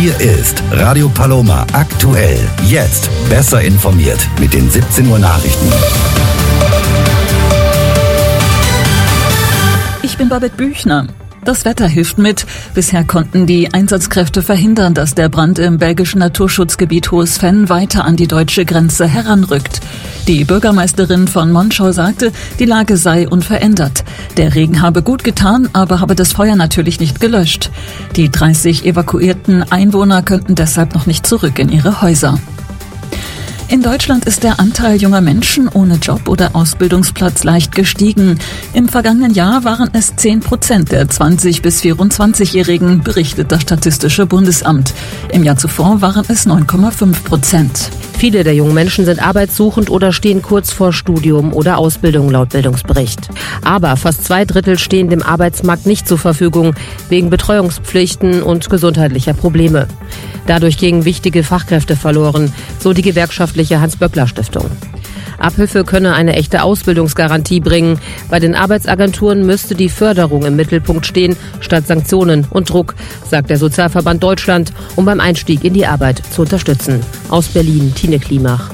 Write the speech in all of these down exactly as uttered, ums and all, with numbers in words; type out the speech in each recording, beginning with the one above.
Hier ist Radio Paloma aktuell. Jetzt besser informiert mit den siebzehn Uhr Nachrichten. Ich bin Babette Büchner. Das Wetter hilft mit. Bisher konnten die Einsatzkräfte verhindern, dass der Brand im belgischen Naturschutzgebiet Hohes Venn weiter an die deutsche Grenze heranrückt. Die Bürgermeisterin von Monschau sagte, die Lage sei unverändert. Der Regen habe gut getan, aber habe das Feuer natürlich nicht gelöscht. Die dreißig evakuierten Einwohner könnten deshalb noch nicht zurück in ihre Häuser. In Deutschland ist der Anteil junger Menschen ohne Job oder Ausbildungsplatz leicht gestiegen. Im vergangenen Jahr waren es zehn Prozent der zwanzig- bis vierundzwanzigjährigen, berichtet das Statistische Bundesamt. Im Jahr zuvor waren es neun Komma fünf Prozent. Viele der jungen Menschen sind arbeitssuchend oder stehen kurz vor Studium oder Ausbildung laut Bildungsbericht. Aber fast zwei Drittel stehen dem Arbeitsmarkt nicht zur Verfügung, wegen Betreuungspflichten und gesundheitlicher Probleme. Dadurch gingen wichtige Fachkräfte verloren, so die gewerkschaftliche Hans-Böckler-Stiftung. Abhilfe könne eine echte Ausbildungsgarantie bringen. Bei den Arbeitsagenturen müsste die Förderung im Mittelpunkt stehen, statt Sanktionen und Druck, sagt der Sozialverband Deutschland, um beim Einstieg in die Arbeit zu unterstützen. Aus Berlin, Tine Klimach.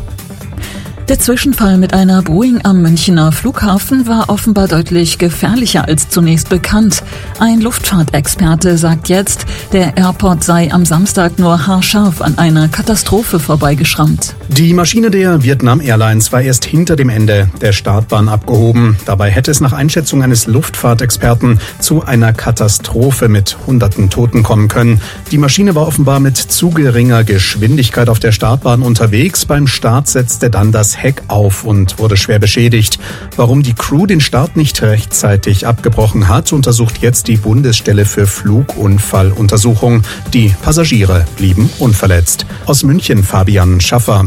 Der Zwischenfall mit einer Boeing am Münchner Flughafen war offenbar deutlich gefährlicher als zunächst bekannt. Ein Luftfahrtexperte sagt jetzt, der Airport sei am Samstag nur haarscharf an einer Katastrophe vorbeigeschrammt. Die Maschine der Vietnam Airlines war erst hinter dem Ende der Startbahn abgehoben. Dabei hätte es nach Einschätzung eines Luftfahrtexperten zu einer Katastrophe mit hunderten Toten kommen können. Die Maschine war offenbar mit zu geringer Geschwindigkeit auf der Startbahn unterwegs. Beim Start setzte dann das Heck auf und wurde schwer beschädigt. Warum die Crew den Start nicht rechtzeitig abgebrochen hat, untersucht jetzt die Bundesstelle für Flugunfalluntersuchung. Die Passagiere blieben unverletzt. Aus München Fabian Schaffer.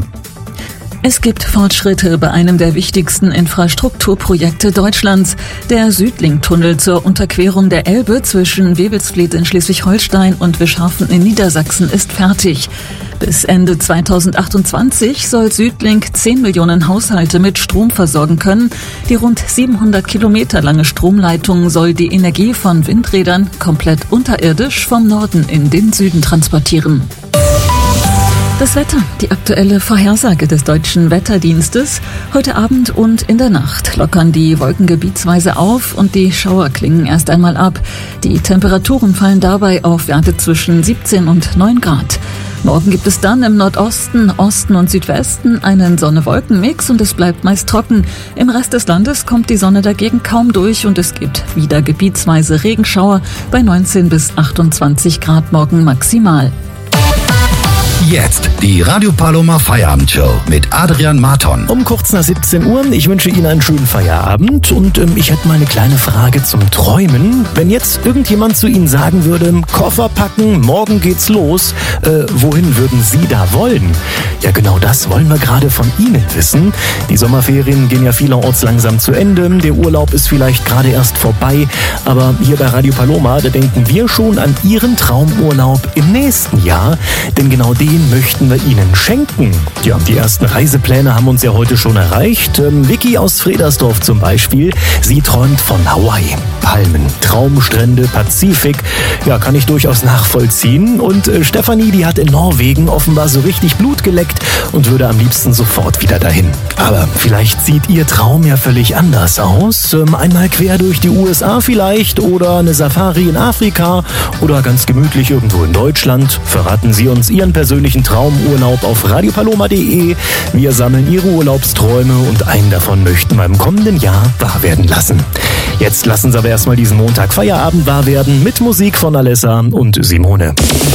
Es gibt Fortschritte bei einem der wichtigsten Infrastrukturprojekte Deutschlands. Der Südlink-Tunnel zur Unterquerung der Elbe zwischen Wewelsfleth in Schleswig-Holstein und Wischhafen in Niedersachsen ist fertig. Bis Ende zweitausendachtundzwanzig soll Südlink zehn Millionen Haushalte mit Strom versorgen können. Die rund siebenhundert Kilometer lange Stromleitung soll die Energie von Windrädern komplett unterirdisch vom Norden in den Süden transportieren. Das Wetter, die aktuelle Vorhersage des Deutschen Wetterdienstes. Heute Abend und in der Nacht lockern die Wolken gebietsweise auf und die Schauer klingen erst einmal ab. Die Temperaturen fallen dabei auf Werte zwischen siebzehn und neun Grad. Morgen gibt es dann im Nordosten, Osten und Südwesten einen Sonne-Wolken-Mix und es bleibt meist trocken. Im Rest des Landes kommt die Sonne dagegen kaum durch und es gibt wieder gebietsweise Regenschauer bei neunzehn bis achtundzwanzig Grad morgen maximal. Jetzt die Radio Paloma Feierabendshow mit Adrian Marton. Um kurz nach siebzehn Uhr. Ich wünsche Ihnen einen schönen Feierabend und ähm, ich hätte mal eine kleine Frage zum Träumen. Wenn jetzt irgendjemand zu Ihnen sagen würde, Koffer packen, morgen geht's los, äh, wohin würden Sie da wollen? Ja, genau das wollen wir gerade von Ihnen wissen. Die Sommerferien gehen ja vielerorts langsam zu Ende. Der Urlaub ist vielleicht gerade erst vorbei. Aber hier bei Radio Paloma, da denken wir schon an Ihren Traumurlaub im nächsten Jahr. Denn genau den möchten wir Ihnen schenken. Ja, die ersten Reisepläne haben uns ja heute schon erreicht. Ähm, Vicky aus Fredersdorf zum Beispiel, sie träumt von Hawaii. Palmen, Traumstrände, Pazifik. Ja, kann ich durchaus nachvollziehen. Und äh, Stefanie, die hat in Norwegen offenbar so richtig Blut geleckt und würde am liebsten sofort wieder dahin. Aber vielleicht sieht ihr Traum ja völlig anders aus. Ähm, einmal quer durch die U S A vielleicht oder eine Safari in Afrika oder ganz gemütlich irgendwo in Deutschland. Verraten Sie uns Ihren persönlichen Traumurlaub auf radio paloma punkt de. Wir sammeln Ihre Urlaubsträume und einen davon möchten wir im kommenden Jahr wahr werden lassen. Jetzt lassen Sie aber erstmal diesen Montag Feierabend wahr werden mit Musik von Alessa und Simone.